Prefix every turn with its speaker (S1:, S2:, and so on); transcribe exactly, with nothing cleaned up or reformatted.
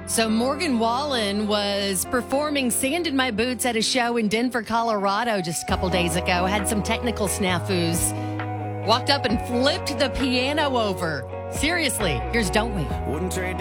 S1: So Morgan Wallen was performing Sand in My Boots at a show in Denver, Colorado just a couple days ago. Had some technical snafus. Walked up and flipped the piano over. Seriously, here's Don't We.
S2: Wouldn't trade